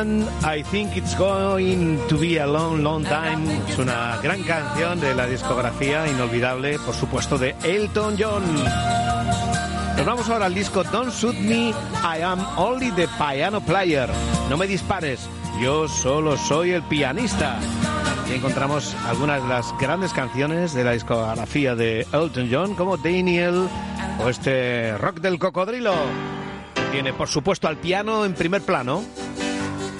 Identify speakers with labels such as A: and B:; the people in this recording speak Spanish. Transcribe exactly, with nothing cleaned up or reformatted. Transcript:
A: I think it's going to be a long, long time. Es una gran canción de la discografía inolvidable, por supuesto, de Elton John. Nos vamos ahora al disco Don't Shoot Me, I Am Only the Piano Player. No me dispares, yo solo soy el pianista. Y encontramos algunas de las grandes canciones de la discografía de Elton John, como Daniel o este Rock del Cocodrilo. Tiene, por supuesto, al piano en primer plano.